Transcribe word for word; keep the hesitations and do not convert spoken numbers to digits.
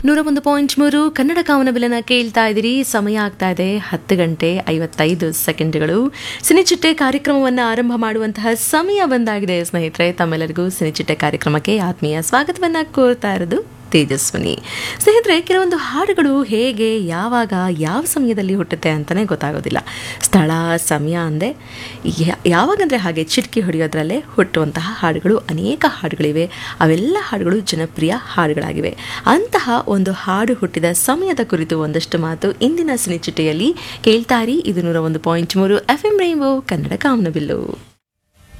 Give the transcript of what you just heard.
ನೂರ ಒಂದು ಪಾಯಿಂಟ್ ಮೂರು ಕನ್ನಡ ಕಾಮನಬಿಲ್ಲನ ಕೇಳ್ತಾ ಇದ್ದೀರಿ. ಸಮಯ ಆಗ್ತಾ ಇದೆ ಹತ್ತು ಗಂಟೆ ಐವತ್ತೈದು ಸೆಕೆಂಡ್ಗಳು. ಸಿನಿಚಿಟ್ಟೆ ಕಾರ್ಯಕ್ರಮವನ್ನು ಆರಂಭ ಮಾಡುವಂತಹ ಸಮಯ ಬಂದಾಗಿದೆ ಸ್ನೇಹಿತರೆ. ತಮ್ಮೆಲ್ಲರಿಗೂ ಸಿನಿಚಿಟ್ಟೆ ಕಾರ್ಯಕ್ರಮಕ್ಕೆ ಆತ್ಮೀಯ ಸ್ವಾಗತವನ್ನು ಕೋರ್ತಾ ಇರೋದು ತೇಜಸ್ವಿನಿ. ಸ್ನೇಹಿತರೆ, ಕೆಲವೊಂದು ಹಾಡುಗಳು ಹೇಗೆ, ಯಾವಾಗ, ಯಾವ ಸಮಯದಲ್ಲಿ ಹುಟ್ಟುತ್ತೆ ಅಂತಲೇ ಗೊತ್ತಾಗೋದಿಲ್ಲ. ಸ್ಥಳ ಸಮಯ ಅಂದೆ ಯಾವಾಗಂದರೆ ಹಾಗೆ ಚಿಟಕಿ ಹೊಡೆಯೋದ್ರಲ್ಲೇ ಹುಟ್ಟುವಂತಹ ಹಾಡುಗಳು ಅನೇಕ ಹಾಡುಗಳಿವೆ. ಅವೆಲ್ಲ ಹಾಡುಗಳು ಜನಪ್ರಿಯ ಹಾಡುಗಳಾಗಿವೆ. ಅಂತಹ ಒಂದು ಹಾಡು ಹುಟ್ಟಿದ ಸಮಯದ ಕುರಿತು ಒಂದಷ್ಟು ಮಾತು ಇಂದಿನ ಸಿನಿಚಿಟ್ಟೆಯಲ್ಲಿ ಕೇಳ್ತಾರಿ. ಇದು ನೂರ ಒಂದು ಪಾಯಿಂಟ್ ಮೂರು ಎಫ್ ಎಂ ರೈನ್ಬೋ ಕನ್ನಡ ಕಾಮನಬಿಲ್ಲು.